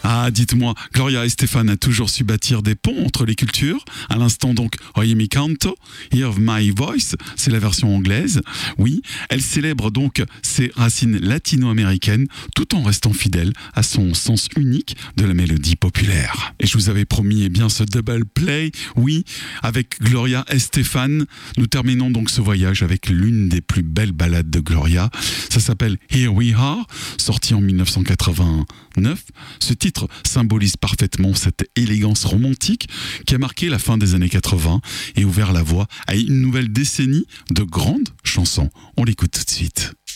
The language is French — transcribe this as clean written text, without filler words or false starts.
Ah, dites-moi, Gloria Estefan a toujours su bâtir des ponts entre les cultures. À l'instant donc, Oye mi canto, Hear My Voice, c'est la version anglaise. Oui, elle célèbre donc ses racines latino-américaines tout en restant fidèle à son sens unique de la mélodie populaire. Et je vous avais promis ce double play, oui, avec Gloria Estefan. Nous terminons donc ce voyage avec l'une des plus belles ballades de Gloria. Ça s'appelle Here We Are, sorti en 1989. Ce titre symbolise parfaitement cette élégance romantique qui a marqué la fin des années 80 et ouvert la voie à une nouvelle décennie de grandes chansons. On l'écoute tout de suite.